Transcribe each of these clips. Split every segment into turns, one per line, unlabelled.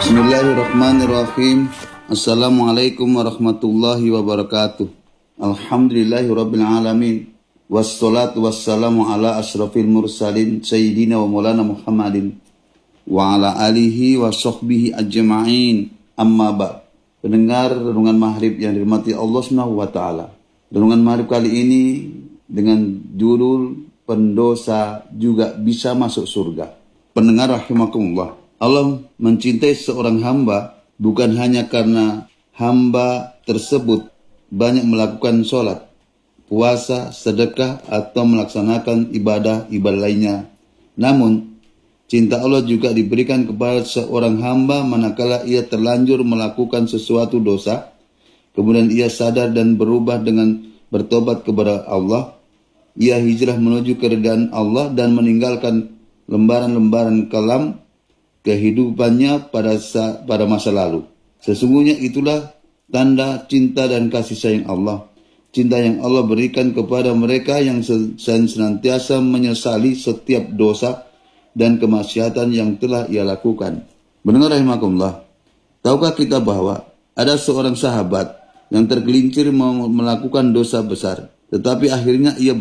Bismillahirrahmanirrahim. Assalamualaikum warahmatullahi wabarakatuh. Alhamdulillahirabbil alamin. Wassalatu wassalamu ala asyrafil mursalin sayyidina wa maulana Muhammadin wa ala alihi wa sahbihi ajma'in. Amma ba'd. Pendengar renungan maghrib yang dirahmati Allah Subhanahu wa taala. Renungan maghrib kali ini dengan judul pendosa juga bisa masuk surga. Pendengar rahimakumullah. Allah mencintai seorang hamba bukan hanya karena hamba tersebut banyak melakukan sholat, puasa, sedekah, atau melaksanakan ibadah-ibadah lainnya. Namun, cinta Allah juga diberikan kepada seorang hamba manakala ia terlanjur melakukan sesuatu dosa, kemudian ia sadar dan berubah dengan bertobat kepada Allah. Ia hijrah menuju keridhaan Allah dan meninggalkan lembaran-lembaran kelam kehidupannya pada masa lalu. Sesungguhnya itulah tanda cinta dan kasih sayang Allah. Cinta yang Allah berikan kepada mereka yang senantiasa menyesali setiap dosa dan kemaksiatan yang telah ia lakukan. Mendengar rahimakumullah, tahukah kita bahwa ada seorang sahabat yang tergelincir melakukan dosa besar, tetapi akhirnya ia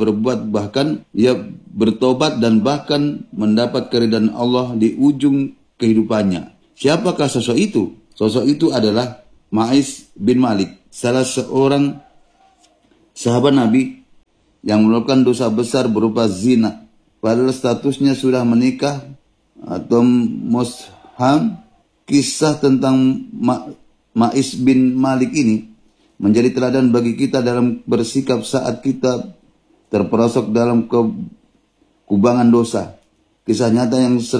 bertobat dan bahkan mendapat keridhaan Allah di ujung kehidupannya. Siapakah sosok itu? Sosok itu adalah Ma'is bin Malik, salah seorang sahabat Nabi yang melakukan dosa besar berupa zina. Padahal statusnya sudah menikah atau musham. Kisah tentang Ma'is bin Malik ini menjadi teladan bagi kita dalam bersikap saat kita terperosok dalam kubangan dosa. Kisah nyata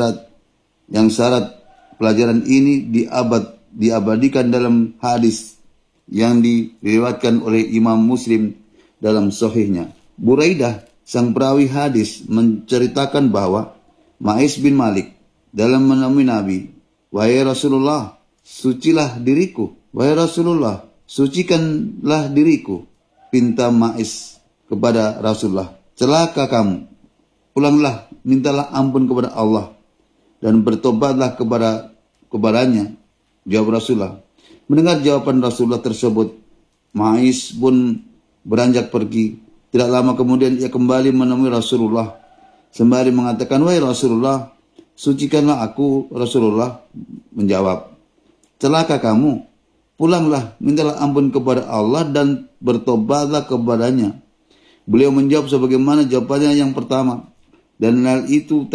yang syarat pelajaran ini diabadikan dalam hadis yang diriwayatkan oleh Imam Muslim dalam sahihnya. Buraidah, sang perawi hadis, menceritakan bahwa Ma'is bin Malik dalam menemui Nabi, "Wahai Rasulullah, sucilah diriku. Wahai Rasulullah, sucikanlah diriku." Pinta Ma'is kepada Rasulullah, "Celaka kamu. Pulanglah, mintalah ampun kepada Allah dan bertobatlah kepadanya." Jawab Rasulullah. Mendengar jawaban Rasulullah tersebut, Ma'is pun beranjak pergi. Tidak lama kemudian ia kembali menemui Rasulullah sembari mengatakan, "Wahai Rasulullah, sucikanlah aku." Rasulullah menjawab, "Celaka kamu. Pulanglah, mintalah ampun kepada Allah dan bertobatlah kepadanya." Beliau menjawab sebagaimana jawabannya yang pertama, dan hal itu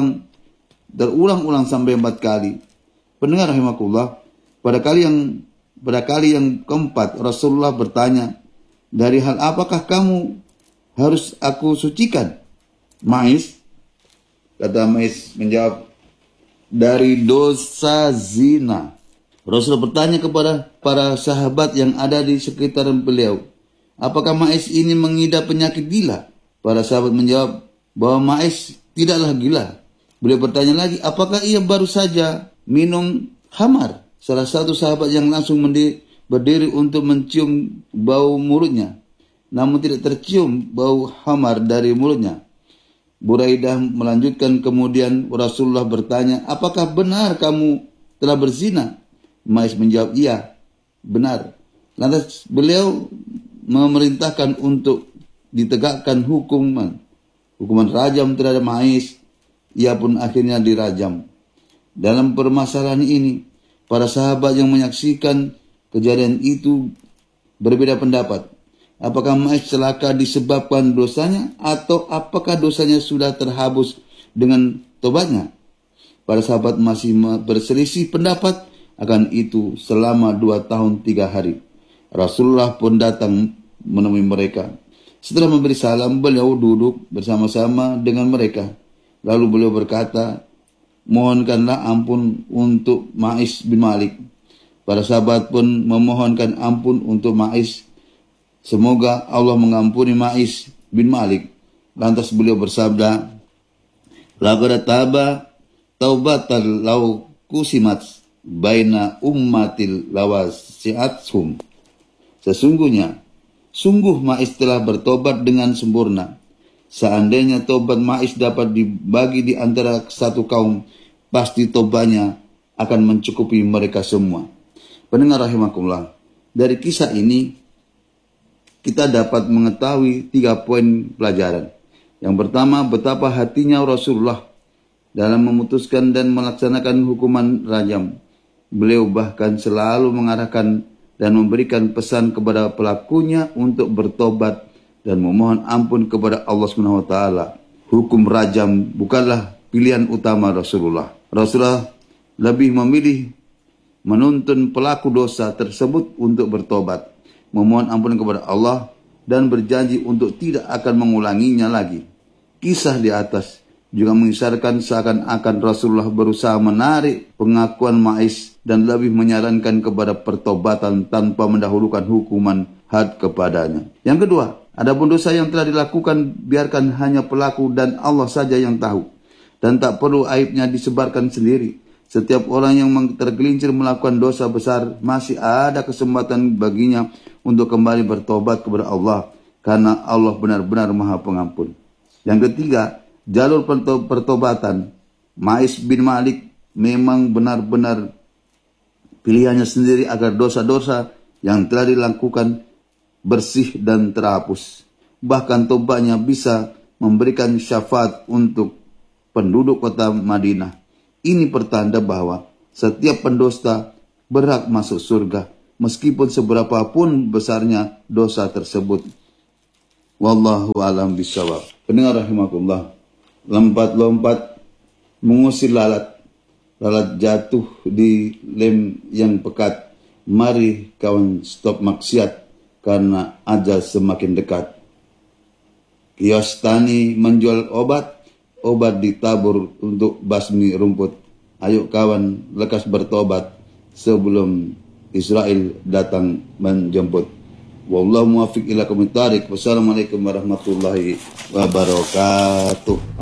terulang-ulang sampai 4 kali. Pendengar rahimakumullah, pada kali yang keempat Rasulullah bertanya, "Dari hal apakah kamu harus aku sucikan, Ma'is?" Kata Ma'is menjawab, "Dari dosa zina." Rasulullah bertanya kepada para sahabat yang ada di sekitaran beliau, "Apakah Ma'is ini mengidap penyakit gila?" Para sahabat menjawab bahwa Ma'is tidaklah gila. Beliau bertanya lagi, "Apakah ia baru saja minum khamar?" Salah satu sahabat yang langsung berdiri untuk mencium bau mulutnya, namun tidak tercium bau khamar dari mulutnya. Buraidah melanjutkan, kemudian Rasulullah bertanya, "Apakah benar kamu telah berzina?" Ma'is menjawab, "Iya, benar." Lantas beliau memerintahkan untuk ditegakkan hukuman rajam terhadap Ma'is. Ia pun akhirnya dirajam. Dalam permasalahan ini, para sahabat yang menyaksikan kejadian itu berbeda pendapat. Apakah Ma'is celaka disebabkan dosanya atau apakah dosanya sudah terhapus dengan tobatnya? Para sahabat masih berselisih pendapat akan itu selama 2 tahun 3 hari. Rasulullah pun datang menemui mereka. Setelah memberi salam, beliau duduk bersama-sama dengan mereka. Lalu beliau berkata, "Mohonkanlah ampun untuk Ma'is bin Malik." Para sahabat pun memohonkan ampun untuk Ma'is. Semoga Allah mengampuni Ma'is bin Malik. Lantas beliau bersabda, "Laqad taba taubatan law kusimat baina ummatil lawasi'athum." Sungguh Ma'is telah bertobat dengan sempurna. Seandainya tobat Ma'is dapat dibagi di antara satu kaum, pasti tobatnya akan mencukupi mereka semua. Pendengar rahimakumullah, dari kisah ini kita dapat mengetahui 3 poin pelajaran. Yang pertama, betapa hatinya Rasulullah dalam memutuskan dan melaksanakan hukuman rajam. Beliau bahkan selalu mengarahkan dan memberikan pesan kepada pelakunya untuk bertobat dan memohon ampun kepada Allah Subhanahu wa taala. Hukum rajam bukanlah pilihan utama Rasulullah. Rasulullah lebih memilih menuntun pelaku dosa tersebut untuk bertobat, memohon ampun kepada Allah, dan berjanji untuk tidak akan mengulanginya lagi. Kisah di atas juga mengisyaratkan seakan-akan Rasulullah berusaha menarik pengakuan Ma'is dan lebih menyarankan kepada pertobatan tanpa mendahulukan hukuman had kepadanya. Yang kedua, adapun dosa yang telah dilakukan biarkan hanya pelaku dan Allah saja yang tahu, dan tak perlu aibnya disebarkan sendiri. Setiap orang yang tergelincir melakukan dosa besar masih ada kesempatan baginya untuk kembali bertobat kepada Allah, karena Allah benar-benar Maha Pengampun. Yang ketiga, jalur pertobatan Ma'is bin Malik memang benar-benar pilihannya sendiri agar dosa-dosa yang telah dilakukan bersih dan terhapus. Bahkan tobatnya bisa memberikan syafaat untuk penduduk kota Madinah. Ini pertanda bahwa setiap pendosa berhak masuk surga, meskipun seberapapun besarnya dosa tersebut. Wallahu a'lam bishawab. Pendengar rahimakumullah, lompat-lompat mengusir lalat. Lalat jatuh di lem yang pekat. Mari kawan stop maksiat, karena ajal semakin dekat. Kios tani menjual obat ditabur untuk basmi rumput. Ayo kawan lekas bertobat sebelum Israel datang menjemput. Wallahu muwaffiq ila aqwamit thariq. Wassalamualaikum warahmatullahi wabarakatuh.